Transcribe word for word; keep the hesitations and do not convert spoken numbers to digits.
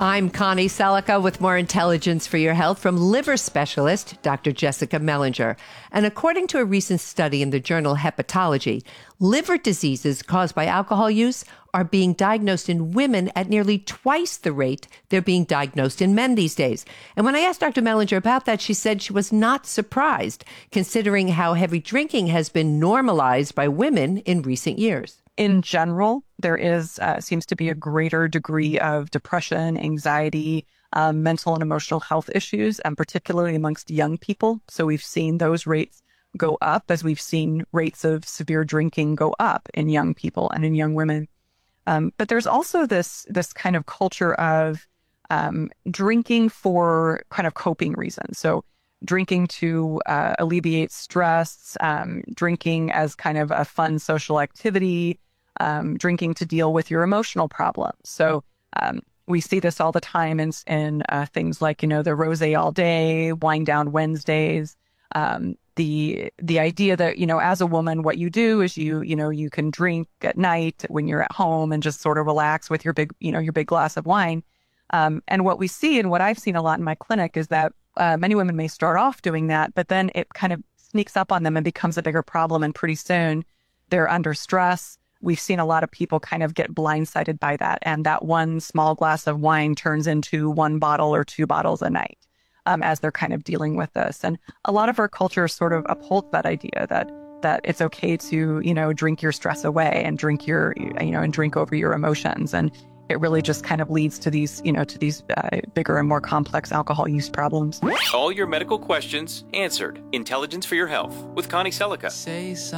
I'm Connie Selica with more intelligence for your health from liver specialist Doctor Jessica Mellinger. And according to a recent study in the journal Hepatology, liver diseases caused by alcohol use are being diagnosed in women at nearly twice the rate they're being diagnosed in men these days. And when I asked Doctor Mellinger about that, she said she was not surprised, considering how heavy drinking has been normalized by women in recent years. In general, there is uh, seems to be a greater degree of depression, anxiety, um, mental and emotional health issues, and particularly amongst young people. So we've seen those rates go up as we've seen rates of severe drinking go up in young people and in young women. Um, but there's also this this kind of culture of um, drinking for kind of coping reasons. So drinking to uh, alleviate stress, um, drinking as kind of a fun social activity, um, drinking to deal with your emotional problems. So um, we see this all the time in, in uh, things like, you know, the rosé all day, wine down Wednesdays. Um, the the idea that, you know, as a woman, what you do is you, you know, you can drink at night when you're at home and just sort of relax with your big, you know, your big glass of wine. Um, and what we see and what I've seen a lot in my clinic is that Uh, many women may start off doing that, but then it kind of sneaks up on them and becomes a bigger problem. And pretty soon they're under stress. We've seen a lot of people kind of get blindsided by that. And that one small glass of wine turns into one bottle or two bottles a night um, as they're kind of dealing with this. And a lot of our culture sort of upholds that idea that that it's okay to, you know, drink your stress away and drink your, you know, and drink over your emotions. And it really just kind of leads to these, you know, to these uh, bigger and more complex alcohol use problems. All your medical questions answered. Intelligence for your health with Connie Selica.